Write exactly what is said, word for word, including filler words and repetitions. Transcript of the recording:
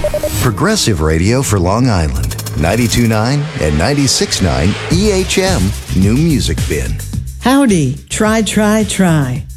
Progressive Radio for Long Island. ninety-two point nine and ninety-six point nine E H M New Music Bin. Howdy, try, try, try.